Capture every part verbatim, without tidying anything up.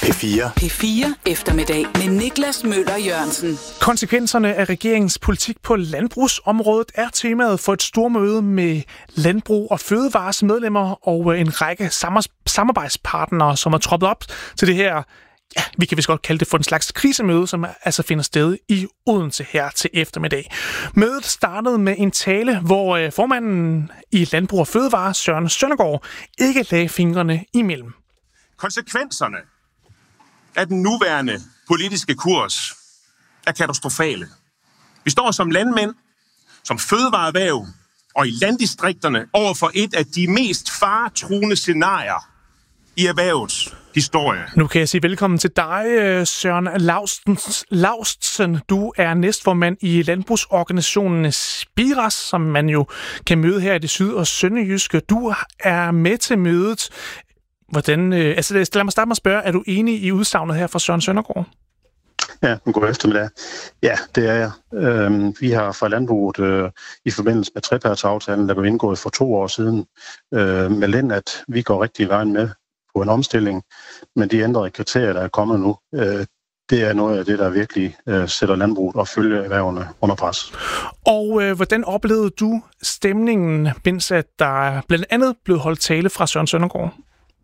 P fire. P fire eftermiddag med Niklas Møller Jørgensen. Konsekvenserne af regeringens politik på landbrugsområdet er temaet for et stormøde med Landbrug og Fødevares medlemmer og en række samarbejdspartnere, som er troppet op til det her, ja, vi kan vist godt kalde det for en slags krisemøde, som altså finder sted i Odense her til eftermiddag. Mødet startede med en tale, hvor formanden i Landbrug og Fødevare, Søren Søndergaard, ikke lagde fingrene imellem. Konsekvenserne af den nuværende politiske kurs er katastrofale. Vi står som landmænd, som fødevareerhverv og i landdistrikterne over for et af de mest faretruende scenarier i erhvervets historie. Nu kan jeg sige velkommen til dig, Søren Laustsen. Du er næstformand i landbrugsorganisationen Spiras, som man jo kan møde her i det syd- og sønderjyske. Du er med til mødet. Hvordan, øh, altså lad mig starte med at spørge, er du enig i udsagnet her fra Søren Søndergaard? Ja, en god eftermiddag. Ja, det er jeg. Øhm, vi har fra landbruget øh, i forbindelse med trepartsaftalen, der blev indgået for to år siden, øh, meldt ind, at vi går rigtig i vejen med på en omstilling, men de ændrede kriterier, der er kommet nu, øh, det er noget af det, der virkelig øh, sætter landbruget og følgeerhvervene under pres. Og øh, hvordan oplevede du stemningen, mens at der blandt andet blev holdt tale fra Søren Søndergaard?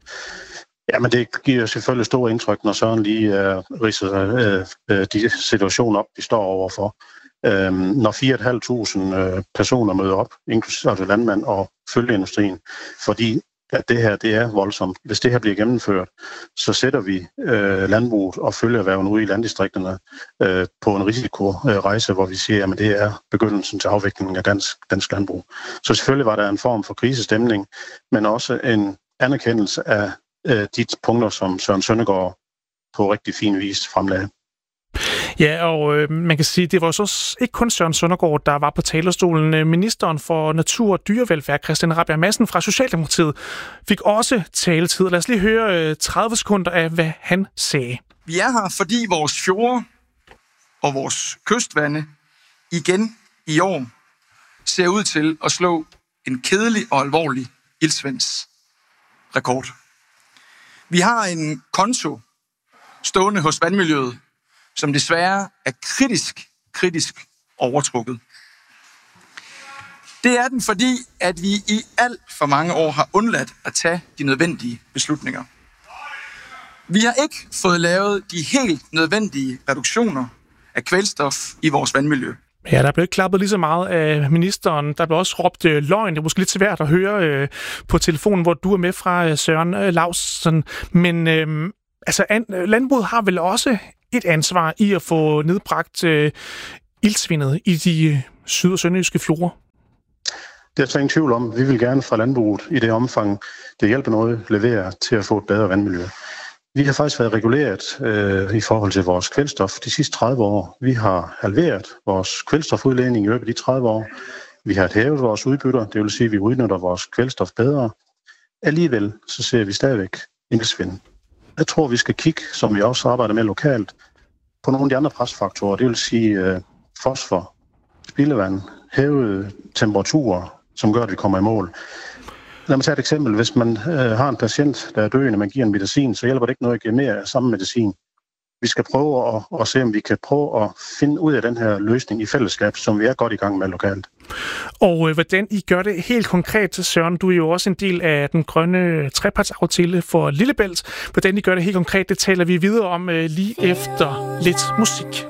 Ja, men det giver selvfølgelig store indtryk, når Søren lige øh, ridser øh, øh, de situationer op, vi står overfor. Øh, når fire tusind fem hundrede øh, personer møder op, inklusive landmænd og følgeindustrien, fordi at det her det er voldsomt. Hvis det her bliver gennemført, så sætter vi øh, landbruget og følgeerhverven ude i landdistrikterne øh, på en risikorejse, hvor vi siger, at det er begyndelsen til afviklingen af dansk, dansk landbrug. Så selvfølgelig var der en form for krisestemning, men også en anerkendelse af øh, de punkter, som Søren Søndergaard på rigtig fin vis fremlagde. Ja, og øh, man kan sige, det var så ikke kun Søren Søndergaard, der var på talerstolen. Ministeren for Natur og Dyrevelfærd, Christian Rabjerg Madsen fra Socialdemokratiet, fik også taletid. Lad os lige høre øh, tredive sekunder af, hvad han sagde. Vi er her, fordi vores fjorde og vores kystvande igen i år ser ud til at slå en kedelig og alvorlig iltsvindsrekord. Vi har en konto stående hos vandmiljøet, som desværre er kritisk, kritisk overtrukket. Det er den, fordi at vi i alt for mange år har undladt at tage de nødvendige beslutninger. Vi har ikke fået lavet de helt nødvendige reduktioner af kvælstof i vores vandmiljø. Ja, der blev ikke klappet lige så meget af ministeren. Der blev også råbt øh, løgn. Det er måske lidt svært at høre øh, på telefonen, hvor du er med fra øh, Søren øh, Laustsen. Men øh, altså, an, landbruget har vel også et ansvar i at få nedbragt øh, iltsvindet i de øh, syd- og sønderjyske fjorde? Det er så ingen tvivl om. Vi vil gerne fra landbruget i det omfang, det hjælper noget, levere til at få et bedre vandmiljø. Vi har faktisk været reguleret øh, i forhold til vores kvælstof de sidste tredive år. Vi har halveret vores kvælstofudledning i løbet af de tredive år. Vi har hævet vores udbytter, det vil sige, at vi udnytter vores kvælstof bedre. Alligevel så ser vi stadigvæk iltsvind. Jeg tror, vi skal kigge, som vi også arbejder med lokalt, på nogle af de andre presfaktorer. Det vil sige øh, fosfor, spildevand, hævede temperaturer, som gør, at vi kommer i mål. Lad mig tage et eksempel. Hvis man øh, har en patient, der er døende, man giver en medicin, så hjælper det ikke noget at give mere af samme medicin. Vi skal prøve at, at se, om vi kan prøve at finde ud af den her løsning i fællesskab, som vi er godt i gang med lokalt. Og øh, hvordan I gør det helt konkret, Søren, du er jo også en del af den grønne trepartsaftale for Lillebælt. Hvordan I gør det helt konkret, det taler vi videre om øh, lige efter lidt musik.